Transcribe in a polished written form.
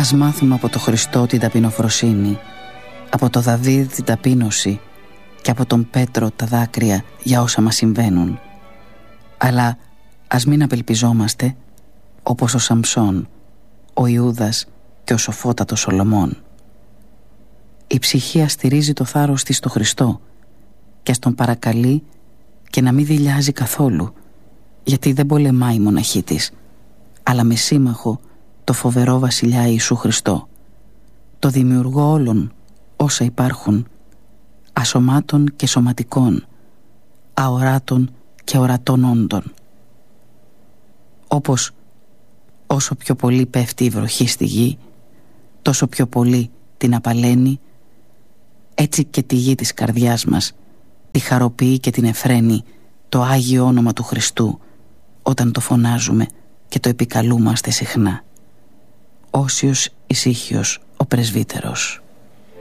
Ας μάθουμε από το Χριστό την ταπεινοφροσύνη, από το Δαβίδ την ταπείνωση και από τον Πέτρο τα δάκρυα για όσα μας συμβαίνουν. Αλλά ας μην απελπιζόμαστε όπως ο Σαμψόν, ο Ιούδας και ο σοφότατος Σολομών. Η ψυχή στηρίζει το θάρρος της στο Χριστό και ας τον παρακαλεί και να μην δειλιάζει καθόλου, γιατί δεν πολεμάει μοναχή της, αλλά με σύμμαχο το φοβερό βασιλιά Ιησού Χριστό, το δημιουργό όλων όσα υπάρχουν, ασωμάτων και σωματικών, αοράτων και ορατών όντων. Όπως όσο πιο πολύ πέφτει η βροχή στη γη, τόσο πιο πολύ την απαλαίνει, έτσι και τη γη της καρδιάς μας τη χαροποιεί και την εφραίνει το Άγιο όνομα του Χριστού όταν το φωνάζουμε και το επικαλούμαστε συχνά. Όσιος Ησύχιος ο Πρεσβύτερος.